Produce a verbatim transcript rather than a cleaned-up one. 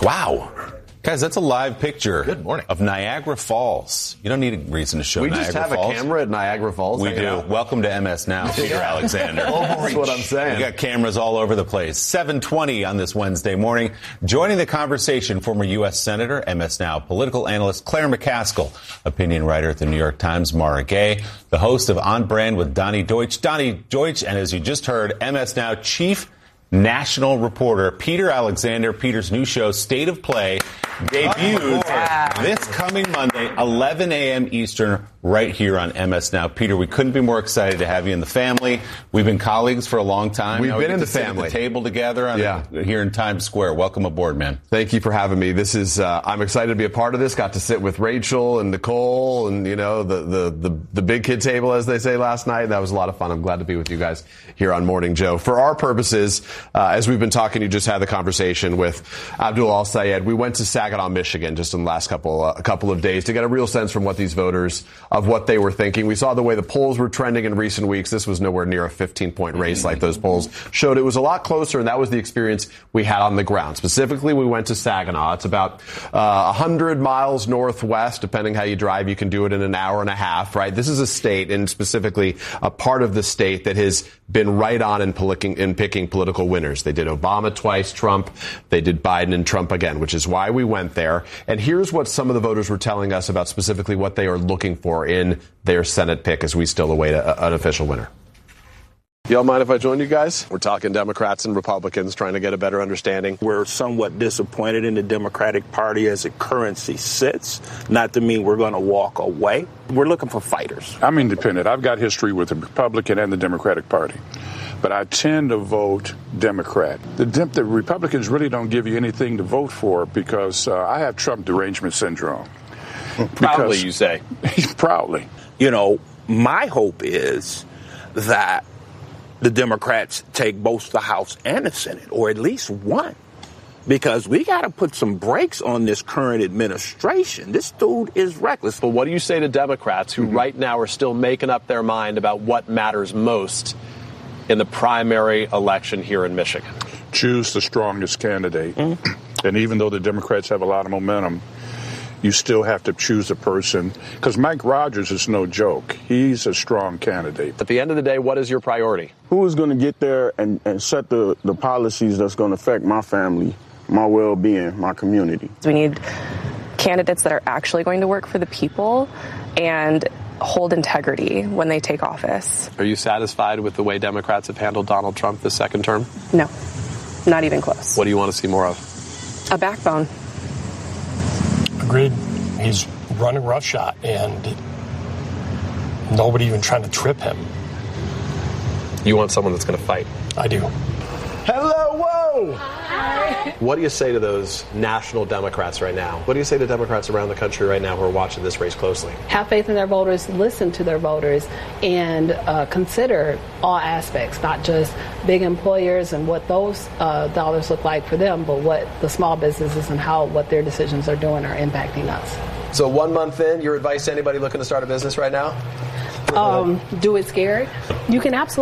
Wow. Guys, that's a live picture Good morning. of Niagara Falls. You don't need a reason to show we Niagara Falls. We just have Falls. a camera at Niagara Falls. We do. Out. Welcome to M S Now, Peter Alexander. That's what I'm saying. We got cameras all over the place. seven twenty on this Wednesday morning. Joining the conversation, former U S Senator, M S Now political analyst Claire McCaskill, opinion writer at the New York Times, Mara Gay, the host of On Brand with Donnie Deutsch. Donnie Deutsch, and as you just heard, M S Now chief national reporter Peter Alexander. Peter's new show, State of Play, debuts oh, this coming Monday, eleven a.m. Eastern, right here on M S Now. Peter, we couldn't be more excited to have you in the family. We've been colleagues for a long time. We've now been we in the sit family. At the table together on yeah. a, here in Times Square. Welcome aboard, man. Thank you for having me. This is uh, I'm excited to be a part of this. Got to sit with Rachel and Nicole and, you know, the, the, the, the big kid table, as they say, last night. That was a lot of fun. I'm glad to be with you guys here on Morning Joe. For our purposes, uh, as we've been talking, you just had the conversation with Abdul Al-Sayed. We went to Saginaw, Michigan, just in the last couple uh, a couple of days to get a real sense from what these voters, of what they were thinking. We saw the way the polls were trending in recent weeks. This was nowhere near a fifteen-point race like those polls showed. It was a lot closer, and that was the experience we had on the ground. Specifically, we went to Saginaw. It's about uh, one hundred miles northwest. Depending how you drive, you can do it in an hour and a half, right? This is a state, and specifically a part of the state that has been right on in, poli- in picking political winners. They did Obama twice, Trump. They did Biden and Trump again, which is why we went there. And here's what some of the voters were telling us about specifically what they are looking for in their Senate pick as we still await a, an official winner. Y'all mind if I join you guys? We're talking Democrats and Republicans, trying to get a better understanding. We're somewhat disappointed in the Democratic Party as it currently sits. Not to mean we're going to walk away. We're looking for fighters. I'm independent. I've got history with the Republican and the Democratic Party. But I tend to vote Democrat. The, Dem- the Republicans really don't give you anything to vote for because uh, I have Trump derangement syndrome. Proudly, you say. Proudly. You know, my hope is that the Democrats take both the House and the Senate, or at least one, because we got to put some brakes on this current administration. This dude is reckless. But what do you say to Democrats who mm-hmm. right now are still making up their mind about what matters most in the primary election here in Michigan? Choose the strongest candidate. Mm-hmm. And even though the Democrats have a lot of momentum, you still have to choose a person, because Mike Rogers is no joke. He's a strong candidate. At the end of the day, what is your priority? Who is going to get there and, and set the, the policies that's going to affect my family, my well-being, my community? We need candidates that are actually going to work for the people and hold integrity when they take office. Are you satisfied with the way Democrats have handled Donald Trump this second term? No, not even close. What do you want to see more of? A backbone. Agreed. He's running roughshod, and nobody even trying to trip him. You want someone that's going to fight? I do. Hello, whoa! Hi. What do you say to those national Democrats right now? What do you say to Democrats around the country right now who are watching this race closely? Have faith in their voters, listen to their voters, and uh, consider all aspects, not just big employers and what those uh, dollars look like for them, but what the small businesses and how what their decisions are doing are impacting us. So one month in, your advice to anybody looking to start a business right now? Um, do it scared. You can absolutely